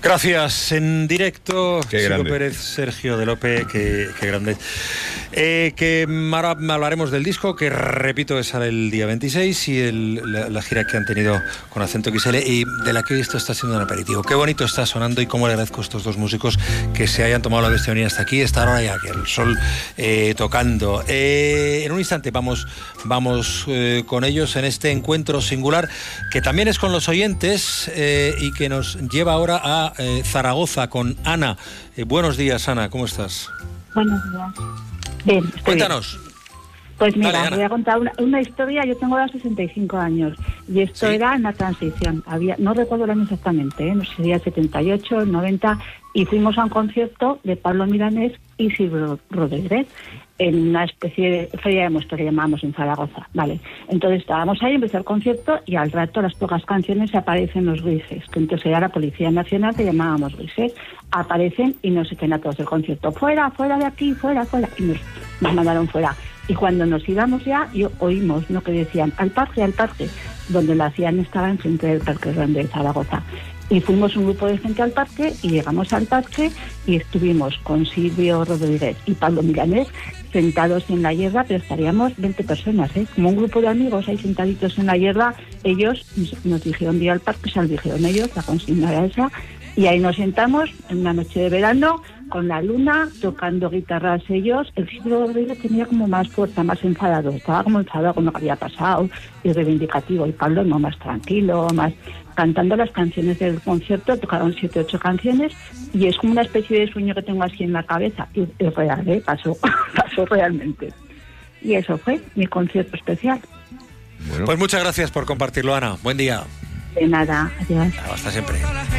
Gracias. En directo, Chico Pérez, Sergio de Lope, qué grande. Que ahora hablaremos del disco, que repito, que sale el día 26, y la gira que han tenido con Acento XL, y de la que esto está siendo un aperitivo. Qué bonito está sonando, y cómo le agradezco a estos dos músicos que se hayan tomado la bestia de venir hasta aquí, estar ahora ya que el sol tocando. En un instante vamos con ellos en este encuentro singular, que también es con los oyentes, y que nos lleva ahora a Zaragoza con Ana. Buenos días, Ana, ¿cómo estás? Buenos días. Bien, cuéntanos. Bien. Pues mira, Dale, voy a contar una historia. Yo tengo ahora 65 años y esto era en la transición. No recuerdo el año exactamente, no sé, sería 78, 90, y fuimos a un concierto de Pablo Milanés y Silvio Rodríguez en una especie de feria de muestras que llamábamos en Zaragoza, ¿vale? Entonces estábamos ahí, empezó el concierto, y al rato, las pocas canciones, aparecen los grises, que entonces era la Policía Nacional, que llamábamos grises, aparecen y nos echan a todos del concierto, fuera de aquí, fuera, y nos mandaron fuera. Y cuando nos íbamos ya, oímos lo que decían, al parque, donde lo hacían estaba enfrente del Parque Grande de Zaragoza. Y fuimos un grupo de gente al parque, y llegamos al parque y estuvimos con Silvio Rodríguez y Pablo Milanés sentados en la hierba, pero estaríamos 20 personas, como un grupo de amigos ahí sentaditos en la hierba. Ellos nos dijeron de ir al parque, se lo dijeron ellos, la consigna era esa, y ahí nos sentamos en una noche de verano con la luna, tocando guitarras ellos. El Silvio Rodríguez tenía como más fuerza, más enfadado, estaba como enfadado con lo que había pasado y reivindicativo, y Pablo no, más tranquilo, más cantando las canciones del concierto. Tocaron 7 o 8 canciones, y es como una especie de sueño que tengo así en la cabeza, y es real, pasó realmente. Y eso fue mi concierto especial. Bueno. Pues muchas gracias por compartirlo, Ana. Buen día. De nada, adiós. Hasta siempre.